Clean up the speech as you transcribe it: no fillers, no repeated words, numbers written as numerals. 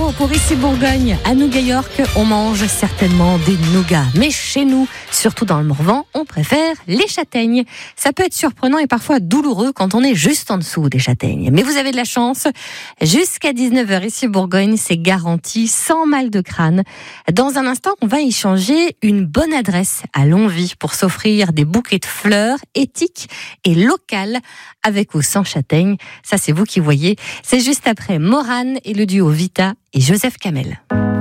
apéro pour ici Bourgogne. À Nougat York, on mange certainement des nougats. Mais chez nous, surtout dans le Morvan, on préfère les châtaignes. Ça peut être surprenant et parfois douloureux quand on est juste en dessous des châtaignes. Mais vous avez de la chance. Jusqu'à 19h ici Bourgogne, c'est garanti, sans mal de crâne. Dans un instant, on va échanger une bonne adresse à Longwy pour s'offrir des bouquets de fleurs éthiques et locales avec ou sans châtaignes. Ça, c'est vous qui voyez. C'est juste après Morane et le duo Vita et Joseph Kamel.